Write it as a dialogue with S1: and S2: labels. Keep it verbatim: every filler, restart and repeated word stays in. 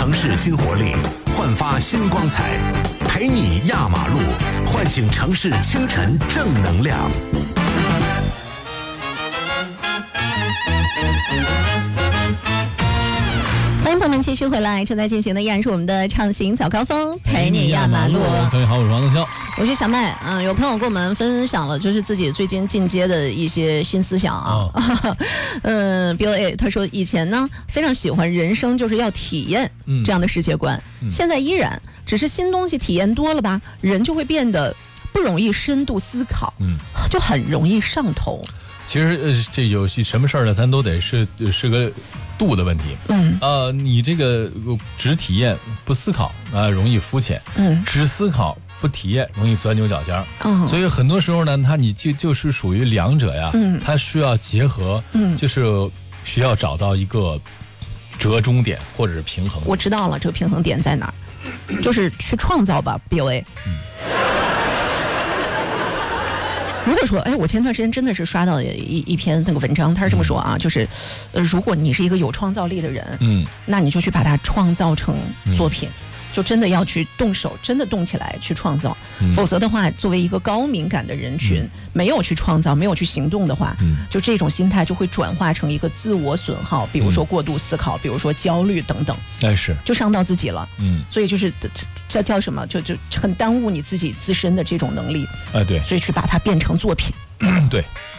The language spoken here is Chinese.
S1: 城市新活力，焕发新光彩，陪你压马路，唤醒城市清晨正能量。
S2: 欢迎朋友们继续回来，正在进行的依然是我们的畅行早高峰，陪你压马路。
S3: 各位好，我是王东霄，
S2: 我是小麦。嗯，有朋友跟我们分享了，就是自己最近进阶的一些新思想啊。哦、嗯 ，Bill A 他说以前呢非常喜欢人生就是要体验这样的世界观，嗯、现在依然，只是新东西体验多了吧，人就会变得不容易深度思考，嗯，就很容易上头。
S3: 其实呃，这有些什么事儿呢，咱都得是是个度的问题。嗯，呃，你这个只体验不思考啊、呃，容易肤浅。嗯，只思考不体验，容易钻牛角尖儿。嗯，所以很多时候呢，它你就就是属于两者呀。嗯，它需要结合。嗯，就是需要找到一个折中点或者是平衡。
S2: 我知道了，这个平衡点在哪儿，就是去创造吧 ，B O A。嗯。如果说，哎，我前段时间真的是刷到一一篇那个文章，他是这么说啊，就是，呃，如果你是一个有创造力的人，嗯，那你就去把它创造成作品，嗯、就真的要去动手，真的动起来去创造，嗯、否则的话，作为一个高敏感的人群，嗯、没有去创造，没有去行动的话，嗯、就这种心态就会转化成一个自我损耗，比如说过度思考，嗯、比如说焦虑等等，
S3: 哎是，
S2: 就伤到自己了，嗯，所以就是这叫什么，就就很耽误你自己自身的这种能力，
S3: 哎对，
S2: 所以去把它变成作品。
S3: 对，